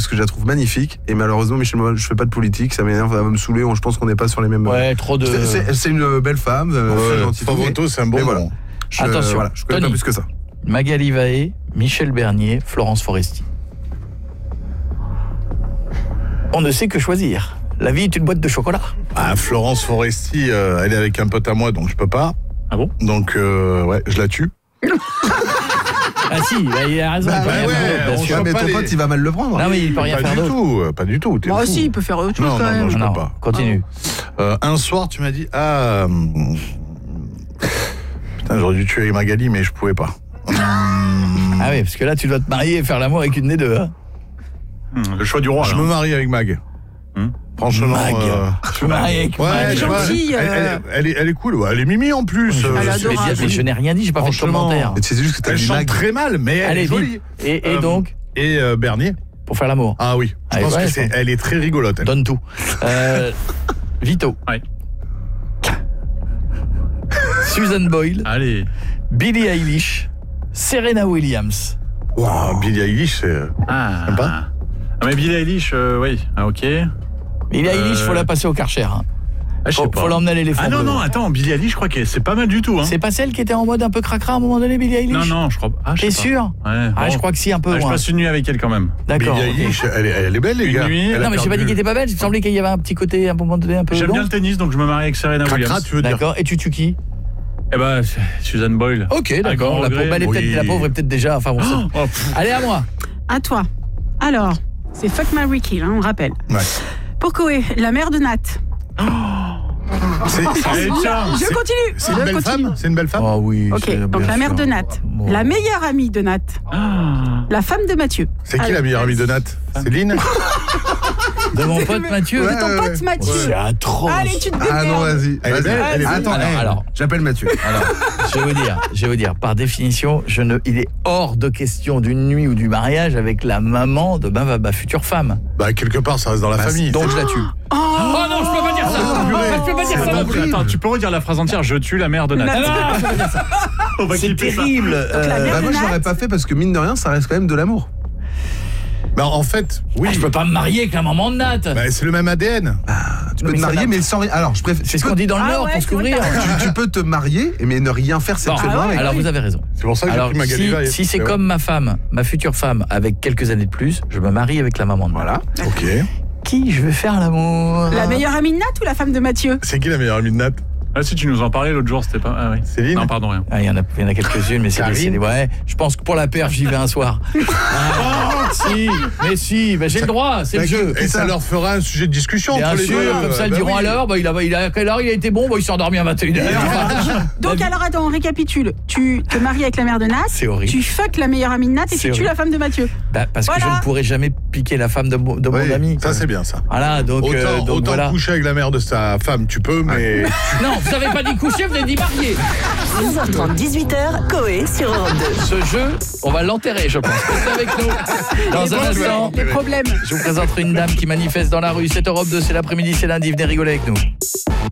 que je la trouve magnifique. Et malheureusement, Michelle Obama, je fais pas de politique, ça m'énerve, ça va me saouler. Je pense qu'on n'est pas sur les mêmes. Ouais, trop de. C'est une belle femme. Favoto, c'est un bon nom. Attention, voilà, je connais pas plus que ça. Magali Vahé, Michel Bernier, Florence Foresti. On ne sait que choisir. La vie est une boîte de chocolat. Ah, Florence Foresti, elle est avec un pote à moi, donc je peux pas. Ah bon? Donc, ouais, je la tue. Ah si, il a raison. Mais ton pote, il va mal le prendre. Non, mais il peut rien faire d'autre. Pas du tout. Moi aussi, il peut faire autre chose quand même. Non, je peux pas. Continue. Un soir, tu m'as dit, putain, j'aurais dû tuer Magali, mais je pouvais pas. Ah oui, parce que là, tu dois te marier et faire l'amour avec une des deux. Hein. Le choix du roi. Je me marie avec Mag. Franchement, Mag. Je me marie avec Mag. Elle est gentille. Elle est cool, ouais. Elle est mimi en plus. Mais je n'ai rien dit, j'ai pas fait de commentaire. C'est juste que t'as Elle dit chante Mag. très mal, mais elle est jolie. Et donc Et Bernier. pour faire l'amour. Ah oui, je pense que elle est très rigolote. Elle. Donne tout. Vito. Ouais. Susan Boyle. Allez. Billie Eilish. Serena Williams. Wow, Billie Eilish, c'est sympa. Ah, mais Billie Eilish, oui. Ah, ok. Billie Eilish, faut la passer au Karcher. Hein. Ah, je sais pas. Faut l'emmener à l'éléphant. Ah non, attends, Billie Eilish, je crois que c'est pas mal du tout. Hein. C'est pas celle qui était en mode un peu cracra à un moment donné, Billie Eilish? Non, je crois pas. T'es sûr? Ouais. Ah, je crois que si, un peu. Je passe une nuit avec elle quand même. D'accord. Billie Eilish, elle est belle, les gars. Non, mais j'ai pas dit qu'elle était pas belle. Il me semblait qu'il y avait un petit côté, à un moment donné, un peu. J'aime bien le tennis, donc je me marie avec Serena Williams. Tu veux dire. D'accord. Et tu tues qui? Eh ben, Susan Boyle. Ok, d'accord. La pauvre est peut-être déjà. Enfin bon. Allez, à moi. À toi. Alors, c'est Fuck, Marry, Kill, on rappelle. Ouais. Pour Koé, la mère de Nat. Je continue. C'est une belle femme. C'est une belle femme. Oh oui. Ok, donc la mère de Nat. La meilleure amie de Nat. La femme de Mathieu. C'est qui la meilleure amie de Nat? Céline? De mon pote Mathieu. De ton pote Mathieu. C'est atroce. Allez, tu te démerdes. Ah non, vas-y. Elle est belle, elle est belle. Attends, alors, j'appelle Mathieu. Alors, je vais vous dire, par définition, il est hors de question d'une nuit ou du mariage avec la maman de ma future femme. Bah, quelque part, ça reste dans la famille. Donc je la tue. Oh non, je peux pas dire ça. Je peux pas dire ça. Attends, tu peux redire la phrase entière? Je tue la mère de Nat. C'est terrible. Moi, je l'aurais pas fait parce que mine de rien, ça reste quand même de l'amour. Bah, en fait, oui. Je peux pas me marier avec la maman de Nat. Bah, c'est le même ADN. Tu peux te marier, mais sans rien. Alors, je préfère. C'est ce qu'on dit dans le Nord pour se couvrir. Tu peux te marier, mais ne rien faire sexuellement avec. Alors vous avez raison. C'est pour ça que j'ai pris Magali Vahé. Si c'est comme ma femme, ma future femme, avec quelques années de plus, je me marie avec la maman de Nat. Voilà. Ok. Qui je veux faire l'amour? La meilleure amie de Nat ou la femme de Mathieu? C'est qui la meilleure amie de Nat? Ah si, tu nous en parlais l'autre jour, c'était pas... Ah oui. Céline? Non, pardon, rien. Il y en a quelques-unes, mais c'est des... Ouais, je pense que pour la perf, j'y vais un soir. Si, j'ai le droit, c'est le jeu. Et ça leur fera un sujet de discussion entre les deux. Comme ça, ils diront à l'heure, il a quelle heure il a été bon, il s'est endormi à 21h. Donc alors attends, on récapitule. Tu te maries avec la mère de Nat. C'est horrible. Tu fuck la meilleure amie de Nat et tu tues la femme de Mathieu. Parce que je ne pourrais jamais piquer la femme de mon ami. Ça c'est bien ça. Voilà, donc autant coucher avec la mère de sa femme, tu peux, mais... Non, vous n'avez pas dit coucher, vous avez dit marier. 16h30, 18h, Koé sur Europe 2. Ce jeu, on va l'enterrer, je pense. Restez avec nous. Dans un instant, les problèmes. je vous présenterai une dame qui manifeste dans la rue. C'est Europe 2, c'est l'après-midi, c'est lundi. Venez rigoler avec nous.